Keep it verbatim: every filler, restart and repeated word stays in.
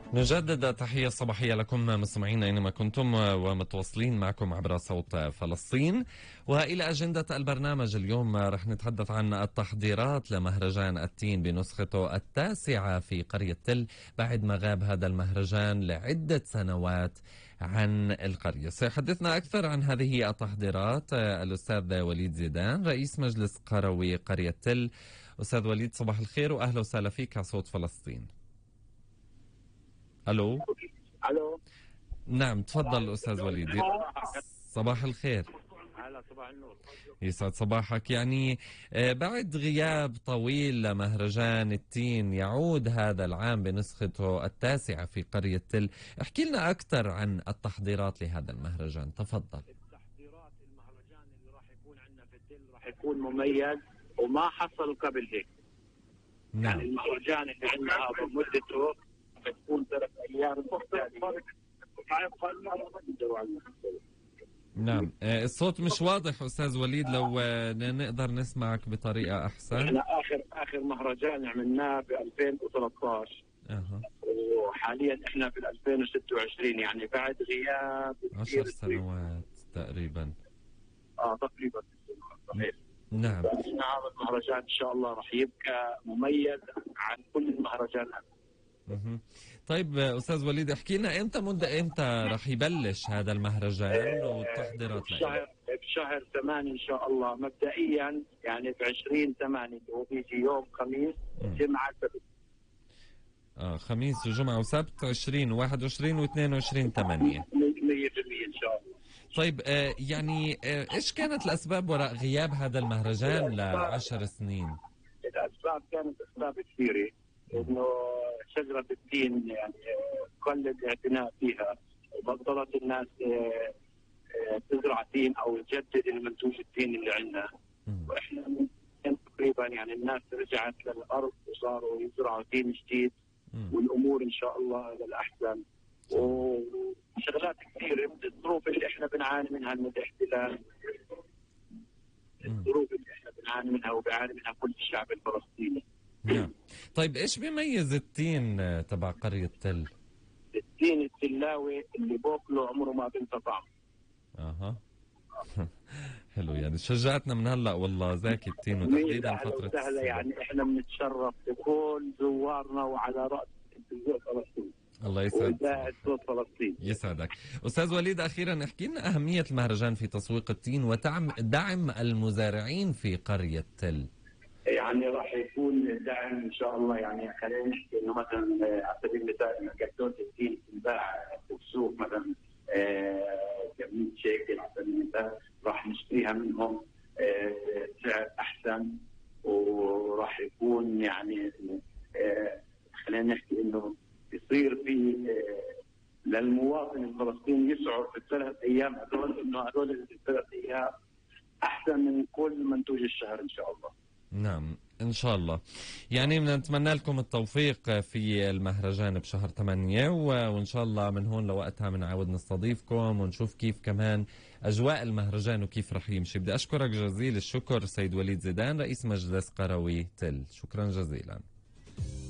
نجدد تحية صباحية لكم مستمعين أينما كنتم ومتواصلين معكم عبر صوت فلسطين. وإلى أجندة البرنامج اليوم رح نتحدث عن التحضيرات لمهرجان التين بنسخته التاسعة في قرية تل بعد ما غاب هذا المهرجان لعدة سنوات عن القرية. سيحدثنا أكثر عن هذه التحضيرات الأستاذ وليد زيدان رئيس مجلس قروي قرية تل. أستاذ وليد صباح الخير وأهلا وسهلا فيك على صوت فلسطين. الو الو نعم تفضل استاذ وليد. صباح الخير. هلا صباح النور. يسعد صباحك. يعني بعد غياب طويل لمهرجان التين يعود هذا العام بنسخته التاسعة في قرية تل، احكي لنا أكثر عن التحضيرات لهذا المهرجان تفضل. التحضيرات المهرجان اللي راح يكون عندنا في تل راح يكون مميز وما حصل قبل هيك. نعم. يعني المهرجان اللي عندنا هذا مدته بتكون ثلاث ايام. نعم الصوت مش واضح استاذ وليد، لو نقدر نسمعك بطريقه احسن. احنا اخر اخر مهرجان عملناه ب ألفين وثلاثة عشر اها وحاليا احنا في ألفين وستة وعشرين، يعني بعد غياب عشر سنوات تقريبا. اه تقريبا صحيح. نعم. هذا المهرجان ان شاء الله راح يبقى مميز عن كل المهرجانات. اها طيب استاذ وليد احكي لنا امتى مده امتى راح يبلش هذا المهرجان والتحضيرات له؟ بشهر بشهر ثمانية ان شاء الله مبدئيا، يعني في عشرين ثمانية اللي هو بيجي يوم خميس جمعه سبت. اه خميس وجمعه وسبت عشرين وواحد وعشرين واثنين وعشرين ثمانية مية بالمية ان شاء الله. طيب آه يعني آه ايش كانت الاسباب وراء غياب هذا المهرجان لعشر سنين؟ الاسباب كانت اسباب كثيره، انه شجره التين يعني قل الاعتناء فيها وبطلت الناس تزرع تين او تجدد المنتوج التين اللي عندنا. واحنا تقريبا يعني الناس رجعت للارض وصاروا يزرعوا تين جديد والامور ان شاء الله للاحسن. وشغلات كثيره، الظروف اللي احنا بنعاني منها من الاحتلال، الظروف اللي احنا بنعاني منها وبيعاني منها كل الشعب الفلسطيني. نعم. طيب ايش بيميز التين تبع قرية تل؟ التين التلاوي اللي باكله عمره ما بينقطع. اها حلو، يعني شجعتنا من هلا والله زاكي التين وتحديدا فترة سهلة. يعني احنا بنتشرف بكل زوارنا وعلى رأس التلفزيون فلسطين. الله يسعدك. صوت فلسطين. يسعدك. استاذ وليد اخيرا احكي لنا اهمية المهرجان في تسويق التين ودعم دعم المزارعين في قرية تل. يعني راح يكون دعم ان شاء الله. يعني خلينا نحكي انه مثلا على سبيل المثال كرتون التين تنباع في السوق مثلا ب مية شيكل على سبيل المثال، راح نشتريها منهم سعر احسن، وراح يكون يعني خلينا نحكي انه يصير في للمواطن الفلسطيني يشعر في الثلاث ايام هذول انه هذول الثلاث ايام احسن من كل منتوج الشهر ان شاء الله. نعم إن شاء الله. يعني بنتمنى لكم التوفيق في المهرجان بشهر ثمانية، وإن شاء الله من هون لوقتها بنعاود نستضيفكم ونشوف كيف كمان أجواء المهرجان وكيف رح يمشي. بدي أشكرك جزيل الشكر سيد وليد زيدان رئيس مجلس قروي تل، شكرا جزيلا.